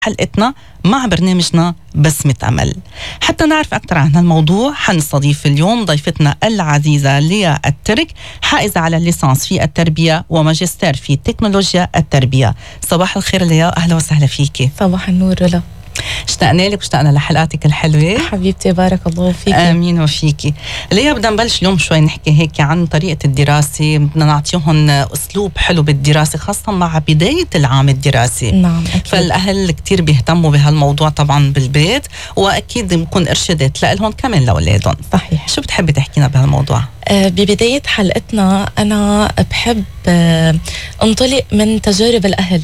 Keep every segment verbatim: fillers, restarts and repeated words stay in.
حلقتنا مع برنامجنا بسمة أمل. حتى نعرف أكثر عن هالموضوع حنستضيف اليوم ضيفتنا العزيزة ليا الترك، حائزة على الليسانس في التربية وماجستير في تكنولوجيا التربية. صباح الخير ليا، أهلا وسهلا فيكي. صباح النور رولا. اشتقنا لك واشتقنا لحلقاتك الحلوة حبيبتي، بارك الله فيك. آمين وفيكي. ليا بدنا نبلش اليوم شوي نحكي هيك عن طريقة الدراسة، بدنا نعطيهم أسلوب حلو بالدراسة خاصة مع بداية العام الدراسي. نعم أكيد. فالأهل كتير بيهتموا بهالموضوع طبعا بالبيت، وأكيد بنكون إرشادات لهم كمان لأولادهم. صحيح. شو بتحبي تحكينا بهالموضوع؟ آه ببداية حلقتنا أنا بحب آه انطلق من تجارب الأهل.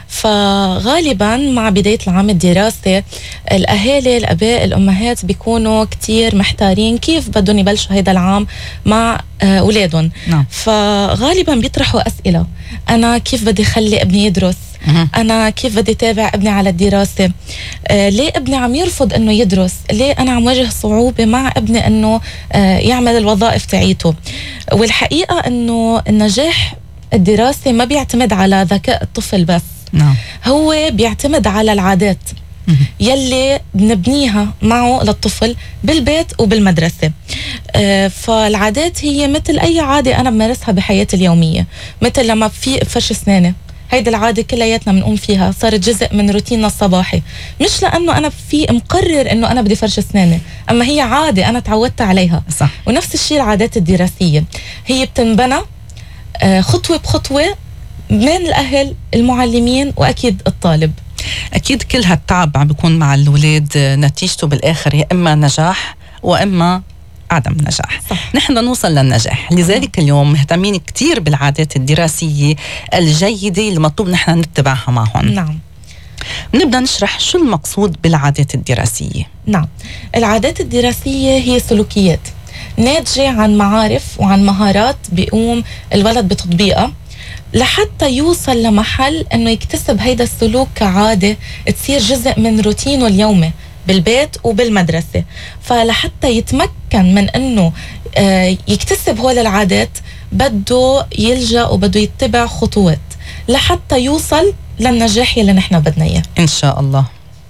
فغالبا مع بداية العام الدراسي الأهالي الأباء الأمهات بيكونوا كتير محتارين كيف بدهم يبلشوا هيدا العام مع آه أولادهم. نعم. فغالبا بيطرحوا أسئلة: أنا كيف بدي خلي ابني يدرس؟ أنا كيف بدي تابع ابني على الدراسة؟ آه ليه ابني عم يرفض أنه يدرس؟ ليه أنا عم واجه صعوبة مع ابني أنه آه يعمل الوظائف تعيته؟ والحقيقة أنه النجاح الدراسي ما بيعتمد على ذكاء الطفل بس. نعم. هو بيعتمد على العادات يلي بنبنيها معه للطفل بالبيت وبالمدرسة. آه فالعادات هي مثل أي عادة أنا بمارسها بحياتي اليومية، مثل لما في فرش أسناني، هيدي العادة كلياتنا بنقوم فيها، صارت جزء من روتيننا الصباحي، مش لأنه أنا في مقرر أنه أنا بدي فرش أسناني، أما هي عادة أنا تعودت عليها. صح. ونفس الشيء العادات الدراسية هي بتنبنى آه خطوة بخطوة من الأهل، المعلمين، وأكيد الطالب. أكيد كل هالتعب عم بيكون مع الولاد نتيجته بالآخر يا إما نجاح وإما عدم نجاح. صح. نحن نوصل للنجاح، لذلك اليوم مهتمين كتير بالعادات الدراسية الجيدة اللي مطلوب نحن نتبعها معهم. نعم. نبدأ نشرح شو المقصود بالعادات الدراسية. نعم، العادات الدراسية هي سلوكيات ناتجة عن معارف وعن مهارات بيقوم الولد بتطبيقها لحتى يوصل لمحل انه يكتسب هيدا السلوك كعادة تصير جزء من روتينه اليومي بالبيت وبالمدرسة. فلحتى يتمكن من انه آه يكتسب هول العادات بده يلجأ وبده يتبع خطوات لحتى يوصل للنجاح يلي نحن بدنا اياه ان شاء الله.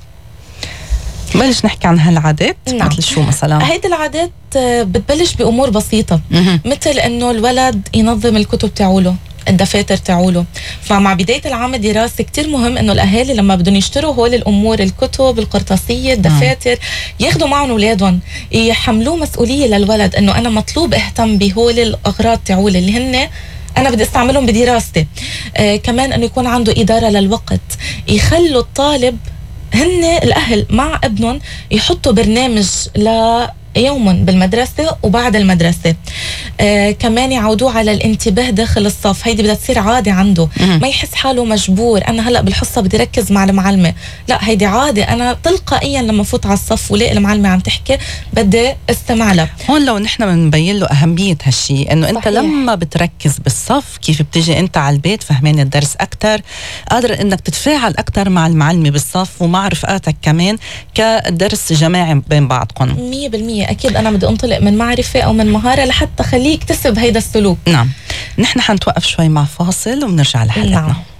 بلش نحكي عن هالعادات. نعم. مثل شو مثلا؟ هيدي العادات بتبلش بأمور بسيطة، مثل انه الولد ينظم الكتب تاعوله، الدفاتر تعوله. فمع بداية العام الدراسي كتير مهم انه الاهالي لما بدهم يشتروا هول الامور، الكتب القرطاسية الدفاتر، ياخدوا معهم اولادهم، يحملوه مسؤولية للولد انه انا مطلوب اهتم بهول الاغراض تعولي اللي هن انا بدي استعملهم بدراستي. آه كمان انه يكون عنده ادارة للوقت، يخلوا الطالب هن الاهل مع ابنهم يحطوا برنامج ل يوما بالمدرسة وبعد المدرسة. آه كمان يعودوه على الانتباه داخل الصف، هيدي بدها تصير عادة عنده. مم. ما يحس حاله مجبور أنا هلأ بالحصة بدي ركز مع المعلمة، لا هيدي عادة أنا تلقائيا لما فوت على الصف ولاقي المعلمة عم تحكي بدي استمع لها. هون لو نحن بنبين له أهمية هالشي، إنه أنت لما بتركز بالصف كيف بتجي أنت على البيت فهمان الدرس أكتر، قادر إنك تتفاعل أكتر مع المعلمة بالصف ومع رفقاتك كمان كدرس جماعي بين بعضكم. مية بالمية أكيد أنا بدي أنطلق من معرفة أو من مهارة لحتى خليه يكتسب هيدا السلوك. نعم. نحن حنتوقف شوي مع فاصل وبنرجع لحلقتنا. نعم.